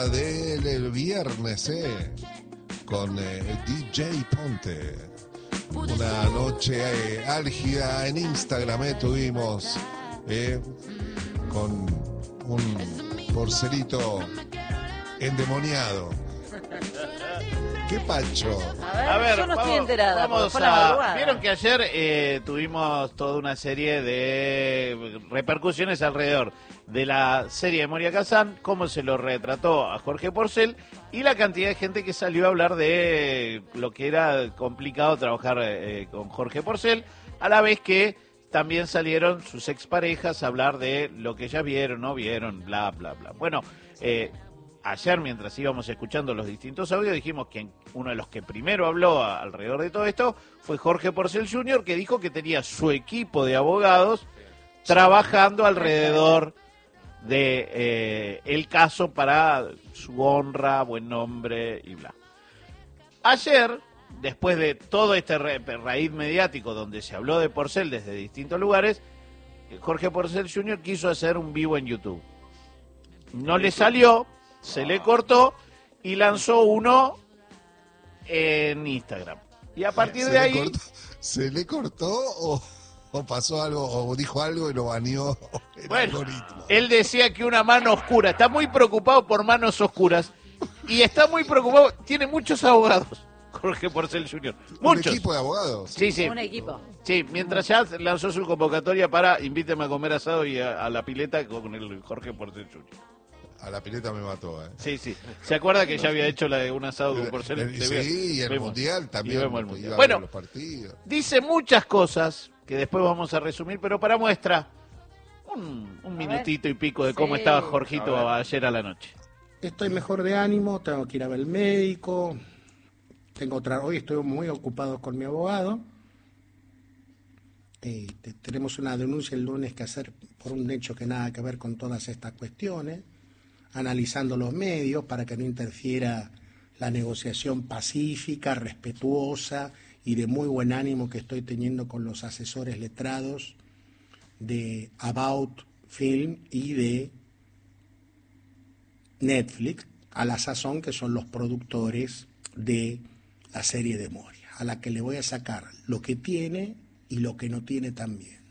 del viernes, con DJ Ponte. Una noche álgida en Instagram tuvimos, con un porcelito endemoniado. ¿Qué pacho? A ver, yo no estoy enterada. Vieron que ayer tuvimos toda una serie de repercusiones alrededor de la serie de Moria Kazan, cómo se lo retrató a Jorge Porcel y la cantidad de gente que salió a hablar de lo que era complicado trabajar con Jorge Porcel, a la vez que también salieron sus exparejas a hablar de lo que ya vieron, no vieron, bla, bla, bla. Bueno, ayer, mientras íbamos escuchando los distintos audios, dijimos que uno de los que primero habló alrededor de todo esto fue Jorge Porcel Jr., que dijo que tenía su equipo de abogados trabajando alrededor de el caso para su honra, buen nombre y bla. Ayer, después de todo este raíz mediático donde se habló de Porcel desde distintos lugares, Jorge Porcel Jr. quiso hacer un vivo en YouTube. No le salió, se le cortó y lanzó uno en Instagram. Y a partir de ahí... ¿Se le cortó o pasó algo, o dijo algo y lo baneó el algoritmo? Él decía que una mano oscura, está muy preocupado por manos oscuras y está muy preocupado, tiene muchos abogados, Jorge Porcel Jr. Muchos. ¿Un equipo de abogados? Sí. Un equipo. Sí, mientras ya lanzó su convocatoria para invíteme a comer asado y a la pileta con el Jorge Porcel Jr. A la pileta me mató, Sí. ¿Se acuerda que ya había hecho la de un asado con Porcel? Sí, y el Mundial también. Bueno, los partidos. Dice muchas cosas que después vamos a resumir, pero para muestra, un minutito y pico de cómo estaba Jorgito ayer a la noche. Estoy mejor de ánimo, tengo que ir a ver al médico, hoy estoy muy ocupado con mi abogado. Tenemos una denuncia el lunes que hacer por un hecho que nada que ver con todas estas cuestiones, analizando los medios para que no interfiera la negociación pacífica, respetuosa y de muy buen ánimo que estoy teniendo con los asesores letrados de About Film y de Netflix, a la sazón que son los productores de la serie de Moria, a la que le voy a sacar lo que tiene y lo que no tiene también.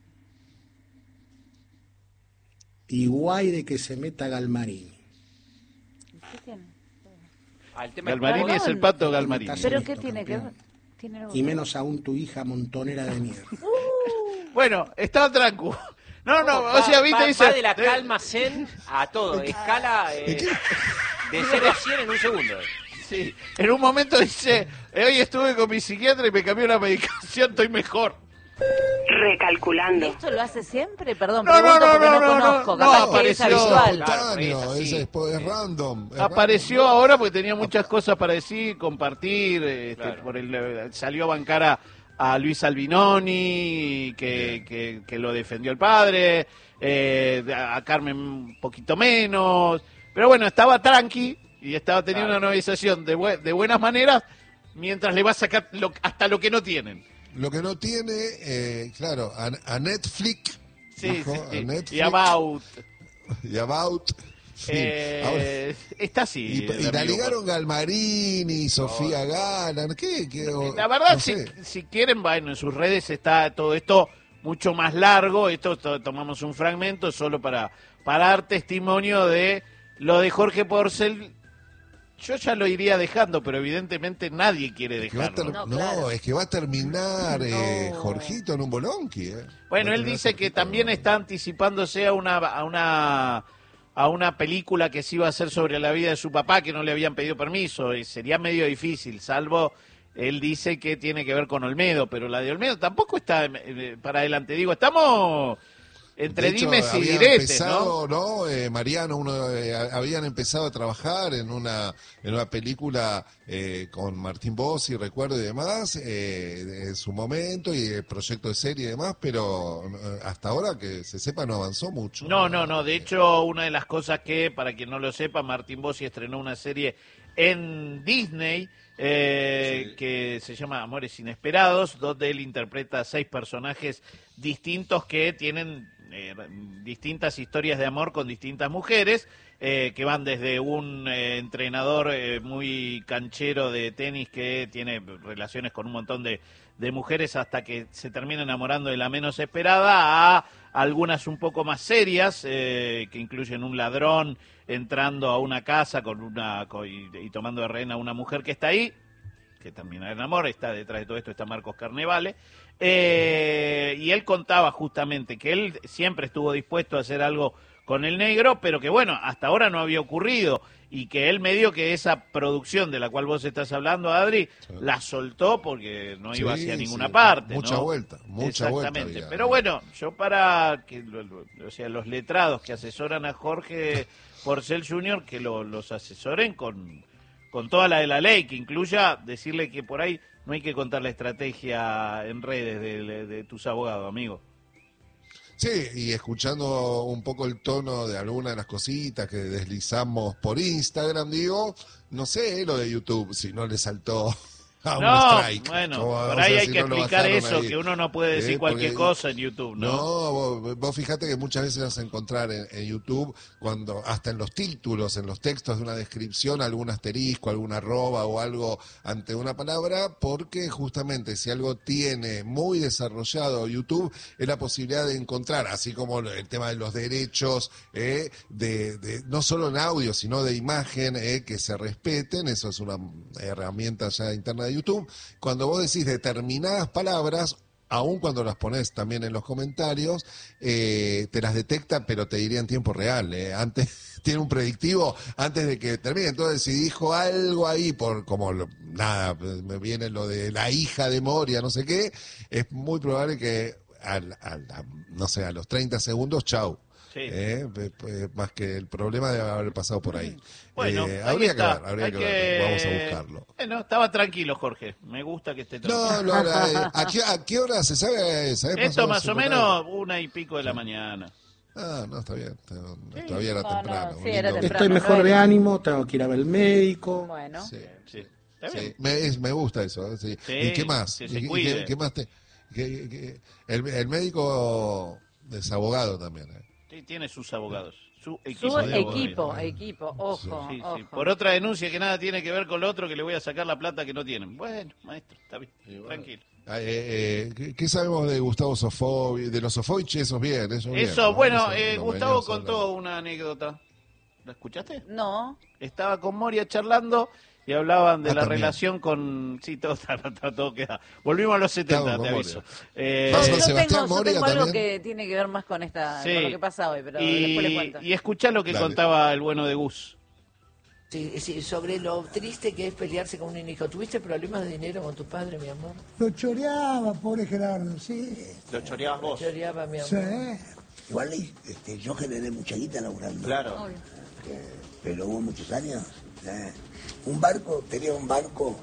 Y guay de que se meta Galmarini. ¿Qué tiene? Galmarini es el pato Galmarini. ¿Pero qué tiene que ver? Y menos aún tu hija montonera de mierda. Bueno, está tranquilo. No, o sea, viste, dice... Va de la calma zen a todo, escala de 0 a 100 en un segundo. Sí, en un momento dice, hoy estuve con mi psiquiatra y me cambió la medicación, estoy mejor. Recalculando. ¿Esto lo hace siempre? Perdón, No, pregunto porque no conozco. Capaz que es habitual. Es random. Apareció ahora porque tenía muchas cosas para decir, compartir. Salió a bancar a Luis Albinoni, que lo defendió el padre, a Carmen un poquito menos. Pero bueno, estaba tranqui y estaba teniendo una novelización de buenas maneras, mientras le va a sacar hasta lo que no tienen. Lo que no tiene, claro, a Netflix. Sí. A Netflix, y About. Sí. Ahora, está así. Y la ligaron Galmarini, Sofía Gala. La verdad, no sé. si quieren, bueno, en sus redes está todo esto mucho más largo. Esto tomamos un fragmento solo para dar testimonio de lo de Jorge Porcel. Yo ya lo iría dejando, pero evidentemente nadie quiere dejarlo. Es que va a terminar Jorgito en un bolonqui. Bueno, él dice que también está anticipándose a una película que se iba a hacer sobre la vida de su papá, que no le habían pedido permiso, y sería medio difícil, salvo él dice que tiene que ver con Olmedo, pero la de Olmedo tampoco está para adelante. Digo, estamos entre dimes y diretes, ¿no? Mariano, habían empezado a trabajar en una película con Martín Bossi, recuerdo, y demás, en su momento, y el proyecto de serie y demás, pero hasta ahora, que se sepa, no avanzó mucho. No. De hecho, una de las cosas que, para quien no lo sepa, Martín Bossi estrenó una serie en Disney, que se llama Amores Inesperados, donde él interpreta a 6 personajes distintos que tienen distintas historias de amor con distintas mujeres, que van desde un entrenador muy canchero de tenis que tiene relaciones con un montón de mujeres hasta que se termina enamorando de la menos esperada, a algunas un poco más serias, que incluyen un ladrón entrando a una casa y tomando de rehén a una mujer que está ahí, que también el amor, está detrás de todo esto, está Marcos Carnevale, y él contaba justamente que él siempre estuvo dispuesto a hacer algo con el negro, pero que bueno, hasta ahora no había ocurrido, y que él medio que esa producción de la cual vos estás hablando, Adri, la soltó porque no iba hacia ninguna parte. Mucha ¿no? vuelta, mucha Exactamente. vuelta había. Pero bueno, yo para que, o sea, los letrados que asesoran a Jorge Porcel Jr., que los asesoren con toda la de la ley, que incluya decirle que por ahí no hay que contar la estrategia en redes de tus abogados, amigo. Sí, y escuchando un poco el tono de alguna de las cositas que deslizamos por Instagram, digo, no sé lo de YouTube, si no le saltó a un strike. Bueno, Como, por ahí hay si que no lo explicar bajaron eso, ahí. que uno no puede decir cualquier Porque- cosa en YouTube, ¿no? No, vos fíjate que muchas veces vas a encontrar en YouTube, cuando hasta en los títulos, en los textos de una descripción, algún asterisco, alguna arroba o algo ante una palabra, porque justamente si algo tiene muy desarrollado YouTube, es la posibilidad de encontrar, así como el tema de los derechos, de no solo en audio, sino de imagen, que se respeten, eso es una herramienta ya interna de YouTube. Cuando vos decís determinadas palabras, aun cuando las pones también en los comentarios, te las detecta, pero te diría en tiempo real. Antes tiene un predictivo antes de que termine. Entonces, si dijo algo ahí, nada, me viene lo de la hija de Moria, no sé qué, es muy probable que no sé, a los 30 segundos, chau. Sí. Más que el problema debe haber pasado por ahí. Bueno, ahí habría está. habría que ver, vamos a buscarlo. Bueno, estaba tranquilo, Jorge. Me gusta que esté tranquilo. No, ¿a qué hora se sabe? Esto más o menos 1:00 de la mañana. Ah, no, está bien. Todavía era temprano. sí, un era lindo- temprano. Estoy mejor no de era- ánimo, tengo que ir a ver el médico. Bueno. Sí, Sí. ¿Está sí. bien? Me gusta eso. Sí. Sí, ¿Y qué más? que se ¿Y cuide. qué más el médico es abogado también. Sí, tiene sus abogados. Su Su equipo. equipo, ojo, Sí, sí. ojo. Por otra denuncia que nada tiene que ver con lo otro, que le voy a sacar la plata que no tienen. Bueno, maestro, está bien. Tranquilo. ¿Qué sabemos de Gustavo Sofovich, de los Sofovich? Eso bien, eso bien. Eso, ¿no? bueno, Eso lo Gustavo veníamos contó hablando. una anécdota. ¿La escuchaste? No, Estaba con Moria charlando y hablaban de la también. relación con... Sí, todo queda. Volvimos a los 70, Estamos te con aviso. Pasa yo con Sebastián tengo Moria algo también. que tiene que ver más con Sí. con lo que pasa hoy, pero después le cuento. Y escuchá lo que Dale. contaba el bueno de Gus. Sí, sí, sobre lo triste que es pelearse con un hijo. ¿Tuviste problemas de dinero con tu padre, mi amor? Lo choreaba, pobre Gerardo, sí. Lo choreabas vos. Lloraba, mi amor. Sí. Igual yo generé mucha guita laburando. Claro. Pero hubo muchos años. Tenía un barco,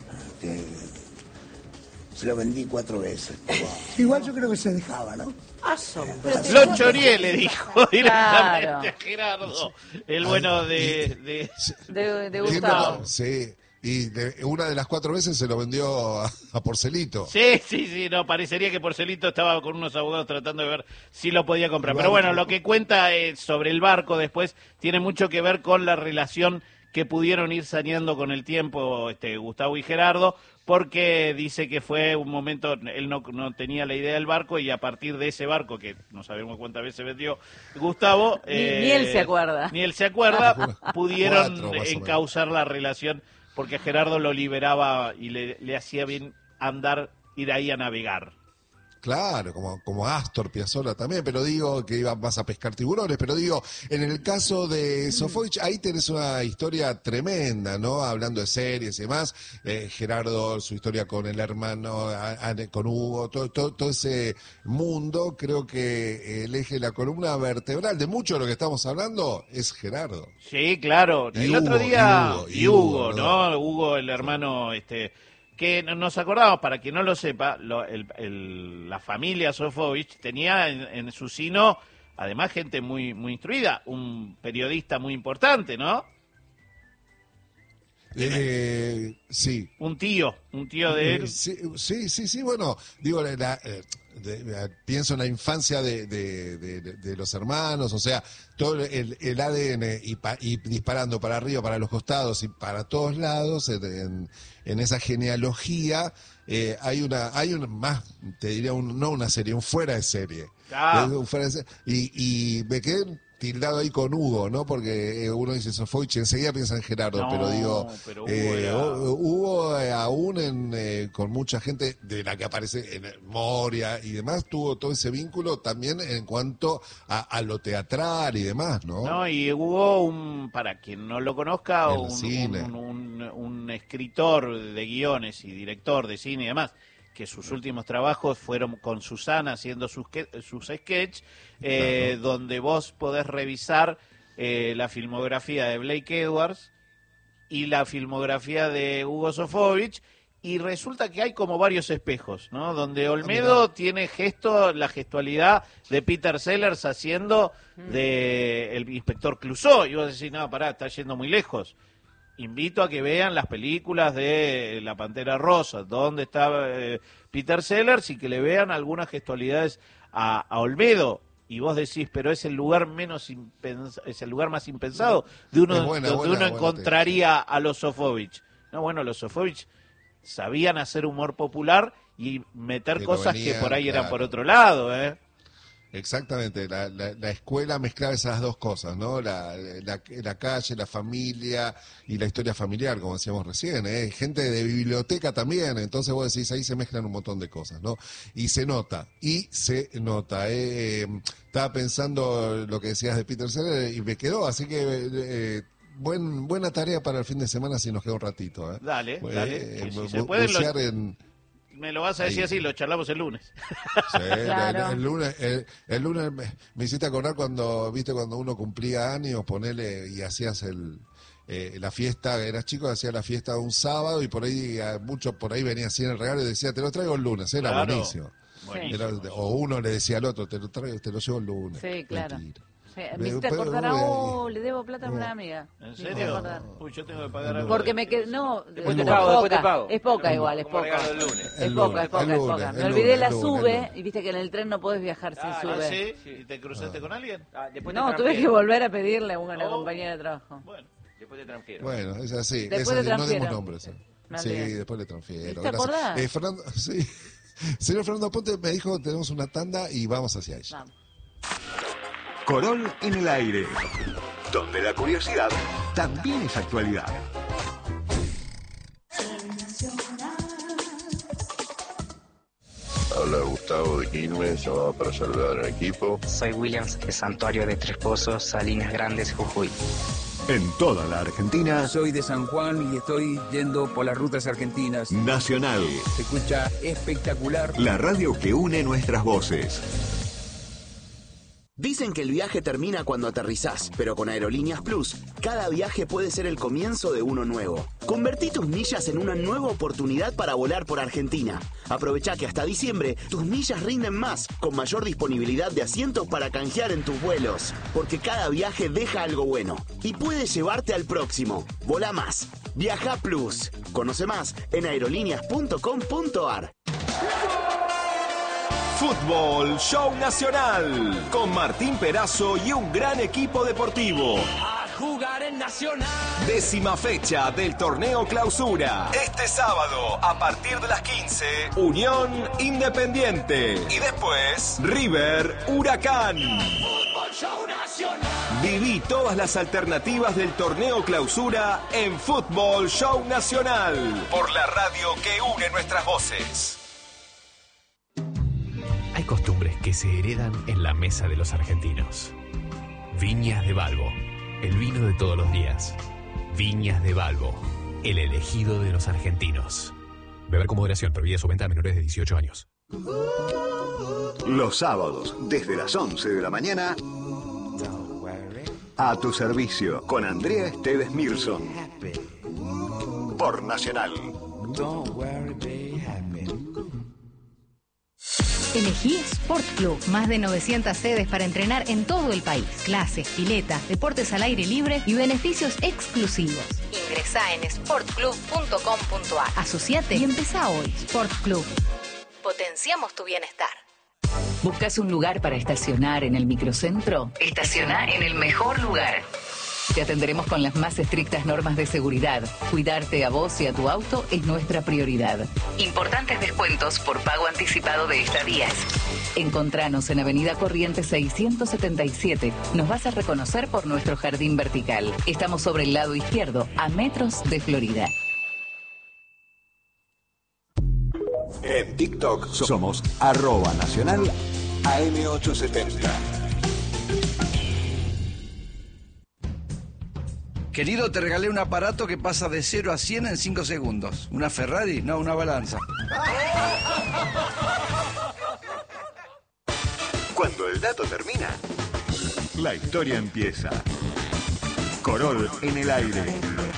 se lo vendí 4 veces. Igual yo creo que se dejaba, ¿no? Asombroso. Lo choreé, le dijo directamente Claro. a Gerardo. El bueno de... De Sí, Gustavo. pero- sí. Y una de las 4 veces se lo vendió a Porcelito. Sí, no, parecería que Porcelito estaba con unos abogados tratando de ver si lo podía comprar. Pero bueno, lo que cuenta sobre el barco después tiene mucho que ver con la relación que pudieron ir saneando con el tiempo Gustavo y Gerardo, porque dice que fue un momento, él no tenía la idea del barco y a partir de ese barco, que no sabemos cuántas veces vendió Gustavo... Ni él se acuerda. Ni él se acuerda, pudieron 4 más o menos. encauzar la relación porque Gerardo lo liberaba y le hacía bien ir ahí a navegar. Claro, como Astor Piazzolla también, pero digo que iba más a pescar tiburones, pero digo, en el caso de Sofovich, ahí tenés una historia tremenda, ¿no? Hablando de series y demás, Gerardo, su historia con el hermano, con Hugo, todo ese mundo, creo que el eje de la columna vertebral de mucho de lo que estamos hablando es Gerardo. Sí, claro. Y El Hugo, otro día... y Hugo, ¿no? Hugo, el hermano... que nos acordamos, para quien no lo sepa, la familia Sofovich tenía en su sino, además, gente muy, muy instruida, un periodista muy importante, ¿no? Sí. Un tío de él. Sí, bueno, digo, pienso en la infancia de los hermanos, o sea, todo el ADN y disparando para arriba, para los costados y para todos lados, en esa genealogía, hay una más, te diría, no una serie, un fuera de serie. Un fuera de serie. Y me quedé tildado ahí con Hugo, ¿no? Porque uno dice Sofovich, enseguida piensa en Gerardo, pero digo, Hugo aún con mucha gente de la que aparece en Moria y demás, tuvo todo ese vínculo también en cuanto a lo teatral y demás, ¿no? No, y Hugo, para quien no lo conozca, un escritor de guiones y director de cine y demás, que sus últimos trabajos fueron con Susana haciendo sus sketches, donde vos podés revisar la filmografía de Blake Edwards y la filmografía de Hugo Sofovich, y resulta que hay como varios espejos, ¿no? Donde Olmedo tiene la gestualidad de Peter Sellers haciendo de el inspector Clouseau, y vos decís, no, pará, está yendo muy lejos. Invito a que vean las películas de La Pantera Rosa, donde está Peter Sellers, y que le vean algunas gestualidades a Olmedo. Y vos decís, pero es el lugar es el lugar más impensado de donde uno encontraría a los Sofovich. No, bueno, los Sofovich sabían hacer humor popular y meter cosas que por ahí eran por otro lado, ¿eh? Exactamente, la escuela mezclaba esas dos cosas, ¿no? La calle, la familia y la historia familiar, como decíamos recién, gente de biblioteca también, entonces vos decís, ahí se mezclan un montón de cosas, ¿no? Y se nota. Estaba pensando lo que decías de Peter Sellers y me quedó, así que buena tarea para el fin de semana si nos queda un ratito, ¿eh? Dale. Si se puede, me lo vas a decir ahí. Así, lo charlamos el lunes. Sí, Claro. el lunes me hiciste acordar cuando uno cumplía años, ponele, y hacías la fiesta, eras chico, hacías la fiesta un sábado y por ahí, mucho por ahí venía así en el regalo y decía, te lo traigo el lunes, era buenísimo. O uno le decía al otro, te lo llevo el lunes. Sí, claro. Mentira. Sí, me hiciste acordar le debo plata a una amiga. ¿En serio? Uy, yo tengo que pagar algo. Porque me quedé, no, Después te pago. Es poca igual, es Como poca. regalo el lunes. Es poca. Me olvidé la sube y viste que en el tren no podés viajar sin sube. ¿Sí? ¿Y te cruzaste con alguien? No, tuve que volver a pedirle a una compañera de trabajo. Bueno, después te transfiero. Bueno, es así. Después no demos nombres. Sí, bien. después le transfiero. ¿Te acordás? Fernando, sí. Señor Fernando Ponte me dijo, tenemos una tanda y vamos hacia ella. Vamos. Corol en el aire, donde la curiosidad también es actualidad. Habla Gustavo de Quilmes, llamado para saludar al equipo. Soy Williams, de Santuario de Tres Pozos, Salinas Grandes, Jujuy. En toda la Argentina. Soy de San Juan y estoy yendo por las rutas argentinas. Nacional. Se escucha espectacular. La radio que une nuestras voces. Dicen que el viaje termina cuando aterrizás, pero con Aerolíneas Plus, cada viaje puede ser el comienzo de uno nuevo. Convertí tus millas en una nueva oportunidad para volar por Argentina. Aprovecha que hasta diciembre tus millas rinden más, con mayor disponibilidad de asientos para canjear en tus vuelos. Porque cada viaje deja algo bueno y puede llevarte al próximo. Volá más. Viaja Plus. Conoce más en aerolíneas.com.ar. Fútbol Show Nacional, con Martín Perazo y un gran equipo deportivo. A jugar en Nacional. 10ª fecha del torneo Clausura. Este sábado, a partir de las 15, Unión Independiente. Y después, River Huracán. Fútbol Show Nacional. Viví todas las alternativas del torneo Clausura en Fútbol Show Nacional. Por la radio que une nuestras voces. Hay costumbres que se heredan en la mesa de los argentinos. Viñas de Balbo, el vino de todos los días. Viñas de Balbo, el elegido de los argentinos. Beber con moderación, prohibida su venta a menores de 18 años. Los sábados, desde las 11 de la mañana, a tu servicio, con Andrea Esteves Mirson. Por Nacional. Elegí Sport Club. Más de 900 sedes para entrenar en todo el país. Clases, pileta, deportes al aire libre y beneficios exclusivos. Ingresá en sportclub.com.ar. Asociate y empezá hoy. Sport Club. Potenciamos tu bienestar. ¿Buscas un lugar para estacionar en el microcentro? Estaciona en el mejor lugar. Te atenderemos con las más estrictas normas de seguridad. Cuidarte a vos y a tu auto es nuestra prioridad. Importantes descuentos por pago anticipado de estadías. Encontranos en Avenida Corrientes 677. Nos vas a reconocer por nuestro jardín vertical. Estamos sobre el lado izquierdo, a metros de Florida. En TikTok somos @nacional AM870. Querido, te regalé un aparato que pasa de 0 a 100 en 5 segundos. ¿Una Ferrari? No, una balanza. Cuando el dato termina, la historia empieza. Corol en el aire.